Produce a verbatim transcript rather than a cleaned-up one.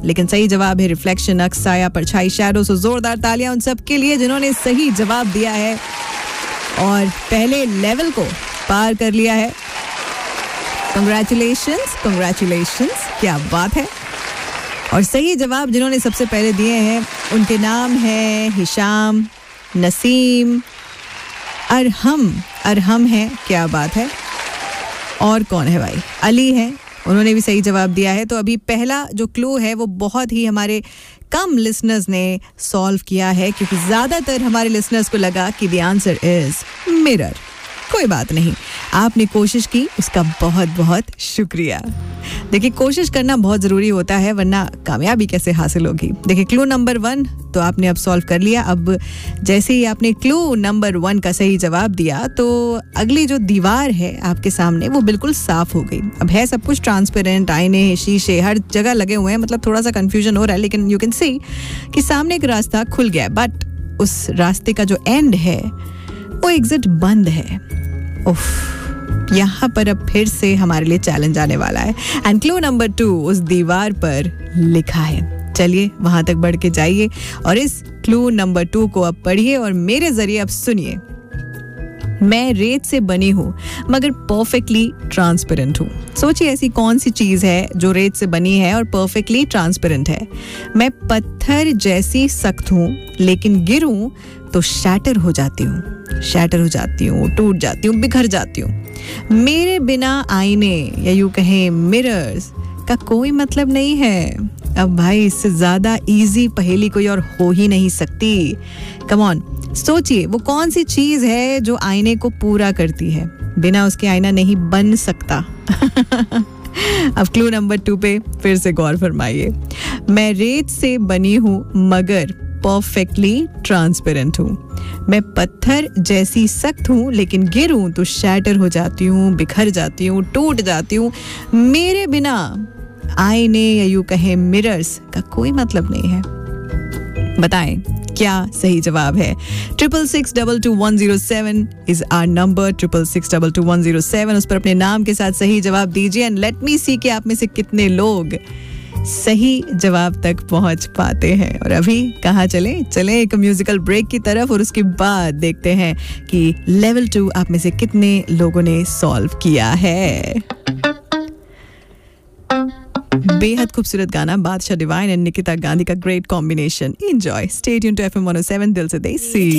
लेकिन सही जवाब है रिफ्लेक्शन, अक्स, साया, परछाई, शैडो। सो जोरदार तालियां उन सब के लिए जिन्होंने सही जवाब दिया है और पहले लेवल को पार कर लिया है। कंग्रेचुलेशंस, कंग्रेचुलेशंस, क्या बात है। और सही जवाब जिन्होंने सबसे पहले दिए हैं उनके नाम है हिशाम, नसीम, अरहम, अरहम है, क्या बात है। और कौन है भाई, अली है, उन्होंने भी सही जवाब दिया है। तो अभी पहला जो क्लू है वो बहुत ही हमारे कम लिसनर्स ने सॉल्व किया है, क्योंकि ज़्यादातर हमारे लिसनर्स को लगा कि द आंसर इज मिरर। कोई बात नहीं, आपने कोशिश की, उसका बहुत बहुत शुक्रिया। देखिए, कोशिश करना बहुत ज़रूरी होता है, वरना कामयाबी कैसे हासिल होगी। देखिए, क्लू नंबर वन तो आपने अब सॉल्व कर लिया। अब जैसे ही आपने क्लू नंबर वन का सही जवाब दिया तो अगली जो दीवार है आपके सामने वो बिल्कुल साफ हो गई। अब है सब कुछ ट्रांसपेरेंट, आईने, शीशे हर जगह लगे हुए हैं, मतलब थोड़ा सा कंफ्यूजन हो रहा है, लेकिन यू कैन सी कि सामने एक रास्ता खुल गया। बट उस रास्ते का जो एंड है वो एग्जिट बंद है। उफ, यहाँ पर अब फिर से हमारे लिए चैलेंज आने वाला है। एंड क्लू नंबर टू उस दीवार पर लिखा है। चलिए वहां तक बढ़ के जाइए और इस क्लू नंबर टू को अब पढ़िए और मेरे जरिए अब सुनिए। मैं रेत से बनी हूँ मगर परफेक्टली ट्रांसपेरेंट हूँ। सोचिए ऐसी कौन सी चीज है जो रेत से बनी है और परफेक्टली ट्रांसपेरेंट है। मैं पत्थर जैसी सख्त हूँ लेकिन गिरूं तो शैटर हो जाती हूँ, शैटर हो जाती हूँ, टूट जाती हूँ, बिखर जाती हूँ। मेरे बिना आईने या यूं कहें मिरर्स का कोई मतलब नहीं है। अब भाई इससे ज्यादा इजी पहेली कोई और हो ही नहीं सकती। कम ऑन, सोचिए वो कौन सी चीज है जो आईने को पूरा करती है, बिना उसके आईना नहीं बन सकता। अब क्लू नंबर टू पे फिर से गौर फरमाइए। मैं रेत से बनी हूँ मगर परफेक्टली ट्रांसपेरेंट हूँ। मैं पत्थर जैसी सख्त हूँ लेकिन गिरूं तो शैटर हो जाती हूँ, बिखर जाती हूँ, टूट जाती हूँ। मेरे बिना आईने या यूं कहें मिरर्स का कोई मतलब नहीं है। बताएं क्या सही जवाब है। Triple six double two one zero seven is our number, triple six double two one zero seven. उस पर अपने नाम के साथ सही जवाब दीजिए एंड लेट मी सी कि आप में से कितने लोग सही जवाब तक पहुंच पाते हैं। और अभी कहाँ चले चले एक म्यूजिकल ब्रेक की तरफ और उसके बाद देखते हैं कि लेवल टू आप में से कितने लोगों ने सॉल्व किया है। बेहद खूबसूरत गाना, बादशाह डिवाइन एंड निकिता गांधी का great combination. Enjoy, stay tuned to F M one O seven, दिल से देसी।